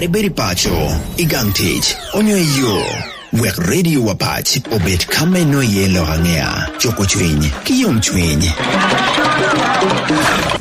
Ariberi pacho, igang tich, onyo yo. Wek radio wapach, obet kame no yelo hangea. Choko chwiny, kiyom chwiny.